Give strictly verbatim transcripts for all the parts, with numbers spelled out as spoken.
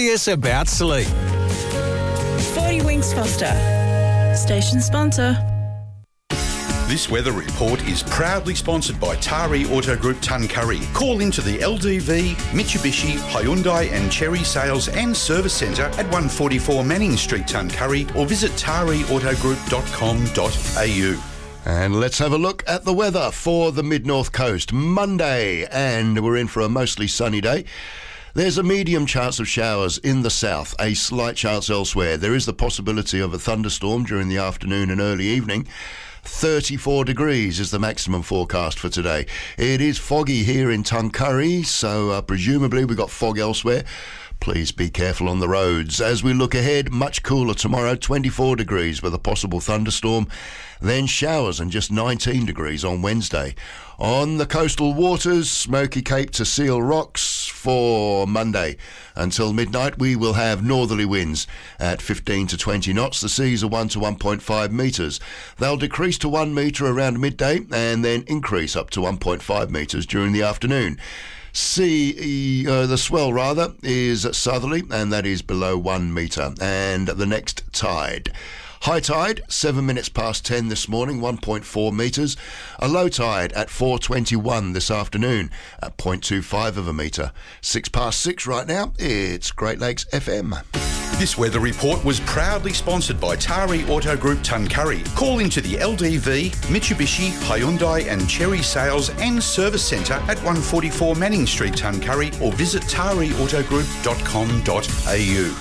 Curious about sleep. forty Winks Foster, station sponsor. This weather report is proudly sponsored by Tari Auto Group Tuncurry. Call into the L D V, Mitsubishi, Hyundai and Chery Sales and Service Centre at one forty-four Manning Street, Tuncurry, or visit tari auto group dot com dot a u. And let's have a look at the weather for the mid-north coast. Monday, and we're in for a mostly sunny day. There's a medium chance of showers in the south, a slight chance elsewhere. There is the possibility of a thunderstorm during the afternoon and early evening. thirty-four degrees is the maximum forecast for today. It is foggy here in Tuncurry, so uh, presumably we've got fog elsewhere. Please be careful on the roads. As we look ahead, much cooler tomorrow, twenty-four degrees with a possible thunderstorm, then showers and just nineteen degrees on Wednesday. On the coastal waters, Smoky Cape to Seal Rocks for Monday. Until midnight, we will have northerly winds at fifteen to twenty knots. The seas are one to one point five metres. They'll decrease to one metre around midday and then increase up to one point five metres during the afternoon. Sea, uh, the swell rather, is southerly, and that is below one metre. And the next tide. High tide, seven minutes past ten this morning, one point four metres. A low tide at four twenty-one this afternoon at zero point two five of a metre. Six past six right now, it's Great Lakes F M. This weather report was proudly sponsored by Tari Auto Group Tuncurry. Call into the L D V, Mitsubishi, Hyundai and Chery Sales and Service Centre at one forty-four Manning Street, Tuncurry, or visit tari auto group dot com dot a u.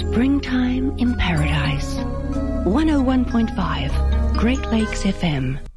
Springtime in Paradise. one oh one point five Great Lakes F M.